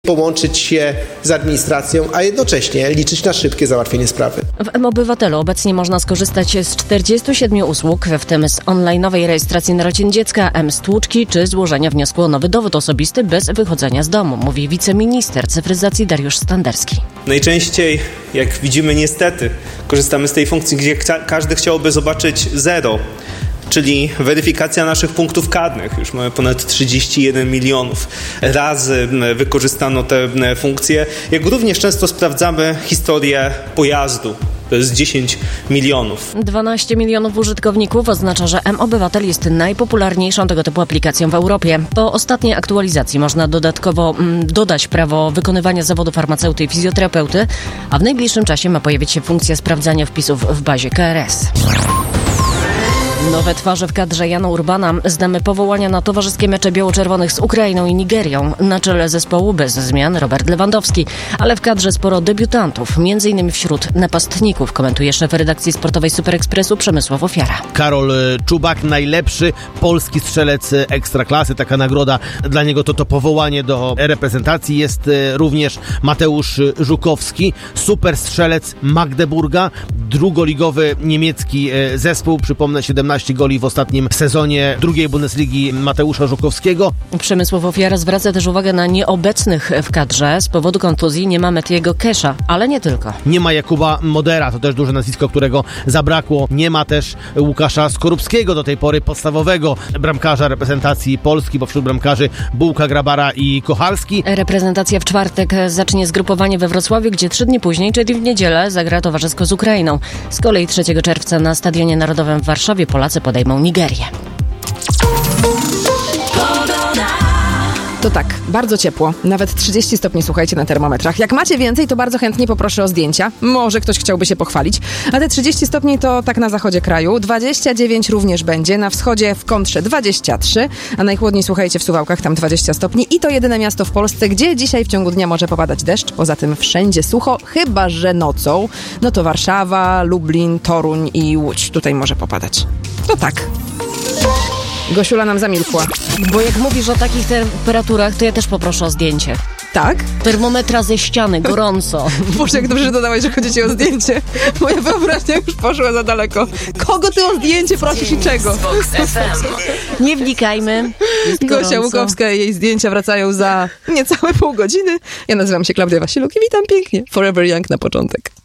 połączyć się z administracją, a jednocześnie liczyć na szybkie załatwienie sprawy. W mObywatelu obecnie można skorzystać z 47 usług, w tym z online'owej rejestracji narodzin dziecka, mStłuczki czy złożenia wniosku o nowy dowód osobisty bez wychodzenia z domu, mówi wiceminister cyfryzacji Dariusz Standerski. Najczęściej, jak widzimy niestety, korzystamy z tej funkcji, gdzie każdy chciałby zobaczyć zero, czyli weryfikacja naszych punktów karnych. Już mamy ponad 31 milionów razy wykorzystano te funkcje. Jak również często sprawdzamy historię pojazdu. To jest 10 milionów. 12 milionów użytkowników oznacza, że mObywatel jest najpopularniejszą tego typu aplikacją w Europie. Po ostatniej aktualizacji można dodatkowo dodać prawo wykonywania zawodu farmaceuty i fizjoterapeuty, a w najbliższym czasie ma pojawić się funkcja sprawdzania wpisów w bazie KRS. Nowe twarze w kadrze Jana Urbana. Znamy powołania na towarzyskie mecze biało-czerwonych z Ukrainą i Nigerią. Na czele zespołu bez zmian Robert Lewandowski, ale w kadrze sporo debiutantów, m.in. wśród napastników, komentuje szef redakcji sportowej Super Expressu Przemysław Ofiara. Karol Czubak, najlepszy polski strzelec ekstraklasy. Taka nagroda dla niego to powołanie do reprezentacji. Jest również Mateusz Żukowski, super strzelec Magdeburga, drugoligowy niemiecki zespół. Przypomnę, 17 goli w ostatnim sezonie drugiej Bundesligi Mateusza Żukowskiego. Przemysław Ofiara zwraca też uwagę na nieobecnych w kadrze. Z powodu kontuzji nie ma Metiego Kesha, ale nie tylko. Nie ma Jakuba Modera, to też duże nazwisko, którego zabrakło. Nie ma też Łukasza Skorupskiego, do tej pory podstawowego bramkarza reprezentacji Polski, bo wśród bramkarzy Bułka, Grabara i Kochalski. Reprezentacja w czwartek zacznie zgrupowanie we Wrocławiu, gdzie 3 dni później, czyli w niedzielę, zagra towarzysko z Ukrainą. Z kolei 3 czerwca na Stadionie Narodowym w Warszawie Polacy podejmą Nigerię. To tak, bardzo ciepło. Nawet 30 stopni, słuchajcie, na termometrach. Jak macie więcej, to bardzo chętnie poproszę o zdjęcia. Może ktoś chciałby się pochwalić. A te 30 stopni to tak na zachodzie kraju. 29 również będzie. Na wschodzie w Kontrze 23. A najchłodniej, słuchajcie, w Suwałkach tam 20 stopni. I to jedyne miasto w Polsce, gdzie dzisiaj w ciągu dnia może popadać deszcz. Poza tym wszędzie sucho, chyba że nocą. No to Warszawa, Lublin, Toruń i Łódź. Tutaj może popadać. To tak. Gosiula nam zamilkła. Bo jak mówisz o takich temperaturach, to ja też poproszę o zdjęcie. Tak? Termometra ze ściany, gorąco. Boże, jak dobrze, że dodałeś, że chodzi ci o zdjęcie. Moja wyobraźnia już poszła za daleko. Kogo ty o zdjęcie prosisz i czego? Nie wnikajmy. Gosia Łukowska i jej zdjęcia wracają za niecałe pół godziny. Ja nazywam się Klaudia Wasiluk i witam pięknie. Forever Young na początek.